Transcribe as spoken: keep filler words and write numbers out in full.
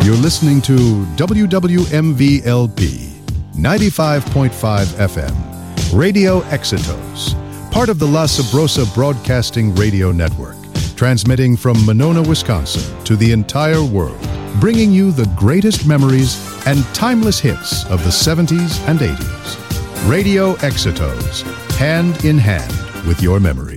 You're listening to W W M V L P ninety-five point five F M, Radio Exitos, part of the La Sabrosa Broadcasting Radio Network, transmitting from Monona, Wisconsin to the entire world, bringing you the greatest memories and timeless hits of the seventies and eighties. Radio Exitos, hand in hand with your memories.